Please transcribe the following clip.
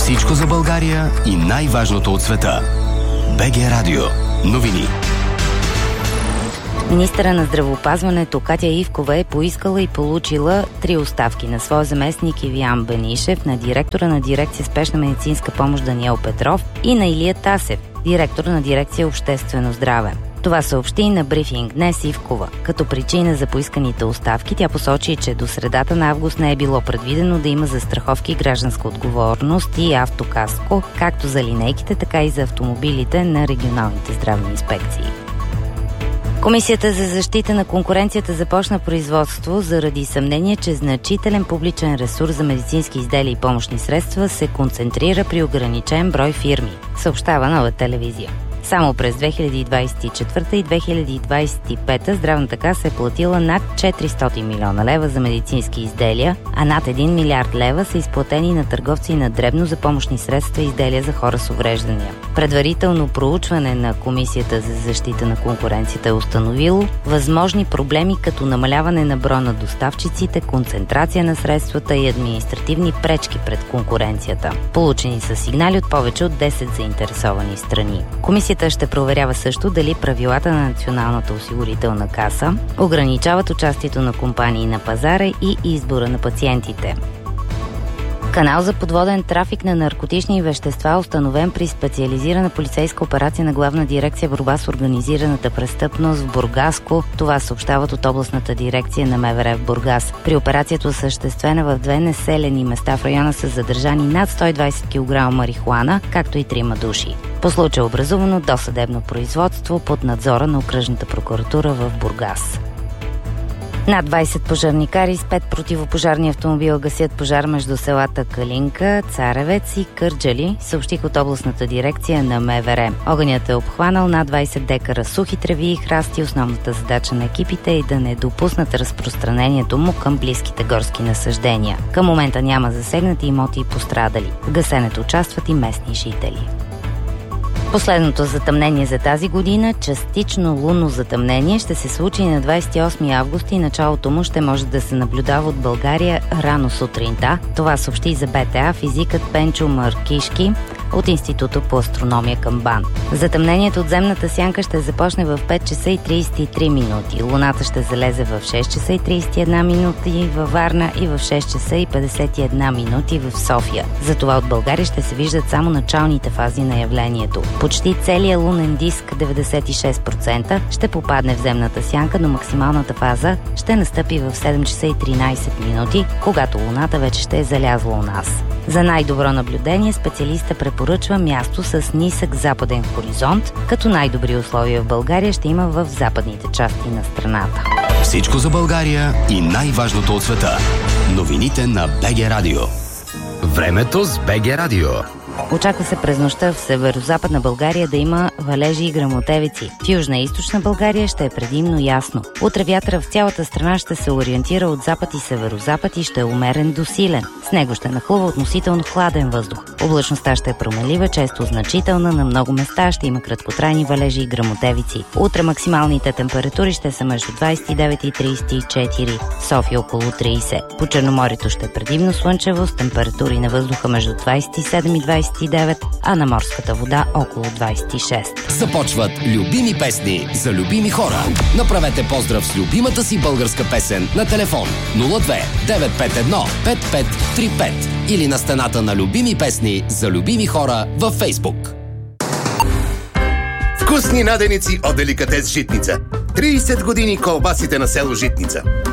Всичко за България и най-важното от света. БГ Радио. Новини. Министъра на здравеопазването Катя Ивкова е поискала и получила 3 оставки на своя заместник Ивиян Бенишев, на директора на дирекция спешна медицинска помощ Даниел Петров и на Илия Тасев, директор на дирекция обществено здраве. Това съобщи на брифинг днес Ивкова. Като причина за поисканите оставки тя посочи, че до средата на август не е било предвидено да има застраховки гражданска отговорност и автокаско, както за линейките, така и за автомобилите на регионалните здравни инспекции. Комисията за защита на конкуренцията започна производство заради съмнение, че значителен публичен ресурс за медицински изделия и помощни средства се концентрира при ограничен брой фирми, съобщава Нова телевизия. Само през 2024 и 2025 здравната каса е платила над 400 милиона лева за медицински изделия, а над 1 милиард лева са изплатени на търговци на дребно за помощни средства и изделия за хора с увреждания. Предварително проучване на Комисията за защита на конкуренцията е установило възможни проблеми като намаляване на броя на доставчиците, концентрация на средствата и административни пречки пред конкуренцията. Получени са сигнали от повече от 10 заинтересовани страни. Комисията ще проверява също дали правилата на Националната осигурителна каса ограничават участието на компании на пазара и избора на пациентите. Канал за подводен трафик на наркотични вещества, установен при специализирана полицейска операция на Главна дирекция борба с организираната престъпност в Бургаско. Това съобщават от областната дирекция на МВР в Бургас. При операцията, осъществена в 2 населени места в района, са задържани над 120 кг марихуана, както и 3 души. По случая е образувано досъдебно производство под надзора на окръжната прокуратура в Бургас. Над 20 пожарникари с 5 противопожарни автомобила гасят пожар между селата Калинка, Царевец и Кърджали, съобщих от областната дирекция на МВР. Огънят е обхванал над 20 декара сухи треви и храсти. Основната задача на екипите е да не допуснат разпространението му към близките горски насаждения. Към момента няма засегнати имоти и пострадали. В гасенето участват и местни жители. Последното затъмнение за тази година, частично лунно затъмнение, ще се случи на 28 август и началото му ще може да се наблюдава от България рано сутринта. Това съобщи за БТА физикът Пенчо Маркишки от Института по астрономия към БАН. Затъмнението от земната сянка ще започне в 5 часа и 33 минути. Луната ще залезе в 6 часа и 31 минути във Варна и в 6 часа и 51 минути в София. Затова от България ще се виждат само началните фази на явлението. Почти целият лунен диск, 96%, ще попадне в земната сянка, но максималната фаза ще настъпи в 7 часа и 13 минути, когато Луната вече ще е залязла у нас. За най-добро наблюдение специалиста препоръчва място с нисък западен хоризонт, като най-добри условия в България ще има в западните части на страната. Всичко за България и най-важното от света. Новините на БГ Радио. Времето с БГ Радио. Очаква се през нощта в северо-западна България да има валежи и гръмотевици. В южна и източна България ще е предимно ясно. Утре вятъра в цялата страна ще се ориентира от запад и северо-запад и ще е умерен до силен. С него ще нахлува относително хладен въздух. Облачността ще е променлива, често значителна, на много места ще има краткотрайни валежи и гръмотевици. Утре максималните температури ще са между 29 и 34, София около 30. По Черноморието ще е предимно слънчево с температури на въздуха между 27 и 29, а на морската вода около 26. Започват любими песни за любими хора. Направете поздрав с любимата си българска песен на телефон 02 951 5535 или на стената на любими песни за любими хора във Фейсбук. Вкусни наденици от Деликатес Житница. 30 години колбасите на село Житница.